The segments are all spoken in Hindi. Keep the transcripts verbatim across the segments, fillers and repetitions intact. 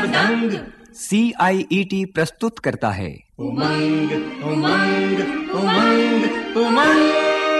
मृदंग। सी आई ई टी प्रस्तुत करता है उमंग उमंग उमंग उमंग।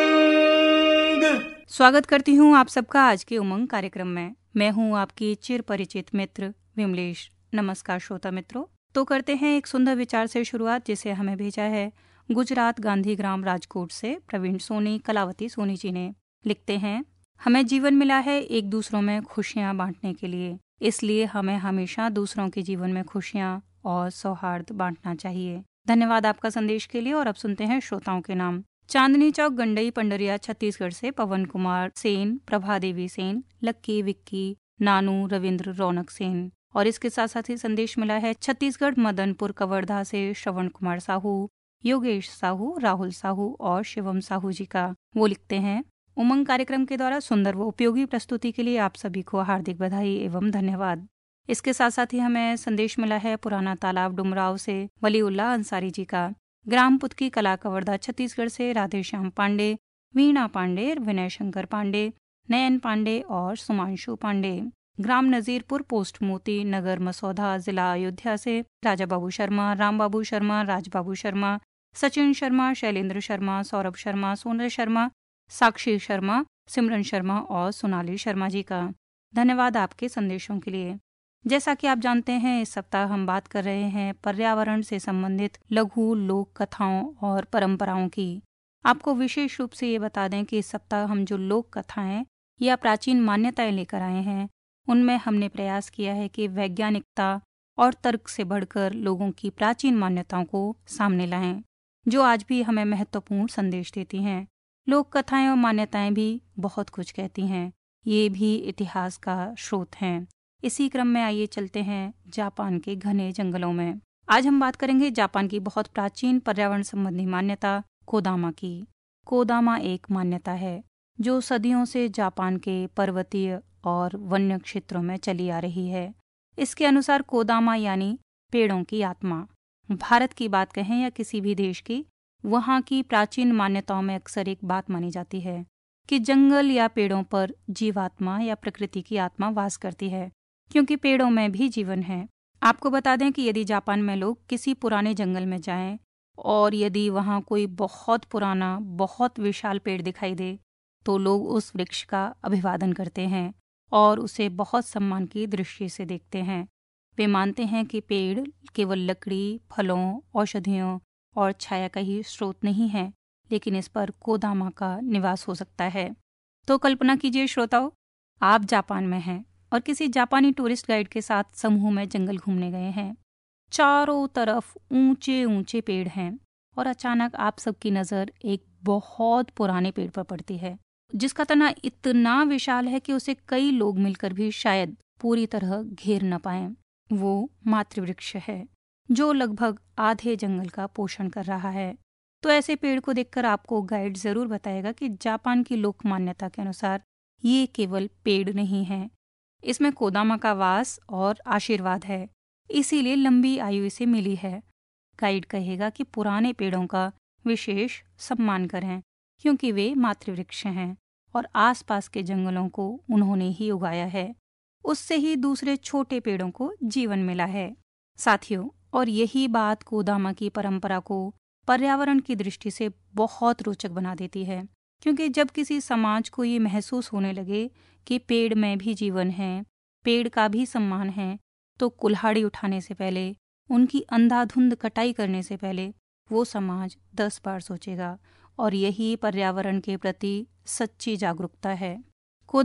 स्वागत करती हूँ आप सबका आज के उमंग कार्यक्रम में। मैं हूँ आपकी चिर परिचित मित्र विमलेश। नमस्कार श्रोता मित्रों। तो करते हैं एक सुंदर विचार से शुरुआत, जिसे हमें भेजा है गुजरात गांधीग्राम राजकोट से प्रवीण सोनी कलावती सोनी जी ने। लिखते हैं, हमें जीवन मिला है एक दूसरों में खुशियाँ बांटने के लिए, इसलिए हमें हमेशा दूसरों के जीवन में खुशियाँ और सौहार्द बांटना चाहिए। धन्यवाद आपका संदेश के लिए। और अब सुनते हैं श्रोताओं के नाम। चांदनी चौक गंडई पंडरिया छत्तीसगढ़ से पवन कुमार सेन, प्रभा देवी सेन, लक्की विक्की, नानू रविंद्र रौनक सेन। और इसके साथ साथ ही संदेश मिला है छत्तीसगढ़ मदनपुर कवर्धा से श्रवण कुमार साहू, योगेश साहू, राहुल साहू और शिवम साहू जी का। वो लिखते हैं, उमंग कार्यक्रम के द्वारा सुंदर व उपयोगी प्रस्तुति के लिए आप सभी को हार्दिक बधाई एवं धन्यवाद। इसके साथ साथ ही हमें संदेश मिला है पुराना तालाब डुमराव से वलीउल्लाह अंसारी जी का। ग्राम पुतकी कला कवर्धा छत्तीसगढ़ से राधेश्याम पांडे, वीणा पांडे, विनय शंकर पांडे, नयन पांडे और सुमांशु पांडे। ग्राम नजीरपुर पोस्ट मोती नगर मसौदा जिला अयोध्या से राजा बाबू शर्मा, राम बाबू शर्मा, राजबाबू शर्मा, सचिन शर्मा, शैलेंद्र शर्मा, सौरभ शर्मा, सोनल शर्मा, साक्षी शर्मा, सिमरन शर्मा और सोनाली शर्मा जी का। धन्यवाद आपके संदेशों के लिए। जैसा कि आप जानते हैं, इस सप्ताह हम बात कर रहे हैं पर्यावरण से संबंधित लघु लोक कथाओं और परंपराओं की। आपको विशेष रूप से ये बता दें कि इस सप्ताह हम जो लोक कथाएं या प्राचीन मान्यताएं लेकर आए हैं, उनमें हमने प्रयास किया है कि वैज्ञानिकता और तर्क से बढ़कर लोगों की प्राचीन मान्यताओं को सामने लाएं, जो आज भी हमें महत्वपूर्ण संदेश देती हैं। लोक कथाएं और मान्यताएं भी बहुत कुछ कहती हैं। ये भी इतिहास का स्रोत हैं। इसी क्रम में आइए चलते हैं जापान के घने जंगलों में। आज हम बात करेंगे जापान की बहुत प्राचीन पर्यावरण संबंधी मान्यता कोदामा की। कोदामा एक मान्यता है जो सदियों से जापान के पर्वतीय और वन्य क्षेत्रों में चली आ रही है। इसके अनुसार कोदामा यानी पेड़ों की आत्मा। भारत की बात कहें या किसी भी देश की, वहाँ की प्राचीन मान्यताओं में अक्सर एक बात मानी जाती है कि जंगल या पेड़ों पर जीवात्मा या प्रकृति की आत्मा वास करती है, क्योंकि पेड़ों में भी जीवन है। आपको बता दें कि यदि जापान में लोग किसी पुराने जंगल में जाएं और यदि वहाँ कोई बहुत पुराना बहुत विशाल पेड़ दिखाई दे, तो लोग उस वृक्ष का अभिवादन करते हैं और उसे बहुत सम्मान की दृष्टि से देखते हैं। वे मानते हैं कि पेड़ केवल लकड़ी, फलों, औषधियों और छाया का ही स्रोत नहीं है, लेकिन इस पर कोदामा का निवास हो सकता है। तो कल्पना कीजिए श्रोताओ, आप जापान में हैं और किसी जापानी टूरिस्ट गाइड के साथ समूह में जंगल घूमने गए हैं। चारों तरफ ऊंचे ऊंचे पेड़ हैं और अचानक आप सबकी नज़र एक बहुत पुराने पेड़ पर पड़ती है, जिसका तना इतना विशाल है कि उसे कई लोग मिलकर भी शायद पूरी तरह घेर न पाएं। वो मातृवृक्ष है जो लगभग आधे जंगल का पोषण कर रहा है। तो ऐसे पेड़ को देखकर आपको गाइड जरूर बताएगा कि जापान की लोक मान्यता के अनुसार ये केवल पेड़ नहीं है, इसमें कोदामा का वास और आशीर्वाद है, इसीलिए लंबी आयु इसे मिली है। गाइड कहेगा कि पुराने पेड़ों का विशेष सम्मान करें, क्योंकि वे मातृवृक्ष हैं और आसपास के जंगलों को उन्होंने ही उगाया है। उससे ही दूसरे छोटे पेड़ों को जीवन मिला है। साथियों, और यही बात कोदामा की परंपरा को पर्यावरण की दृष्टि से बहुत रोचक बना देती है, क्योंकि जब किसी समाज को ये महसूस होने लगे कि पेड़ में भी जीवन है, पेड़ का भी सम्मान है, तो कुल्हाड़ी उठाने से पहले, उनकी अंधाधुंध कटाई करने से पहले वो समाज दस बार सोचेगा। और यही पर्यावरण के प्रति सच्ची जागरूकता है।